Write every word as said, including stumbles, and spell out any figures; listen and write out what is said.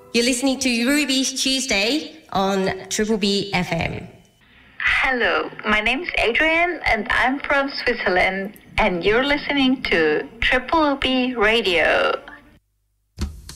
You're listening to Ruby's Tuesday on Triple B F M. Hello, my name is Adrian and I'm from Switzerland and you're listening to Triple B Radio.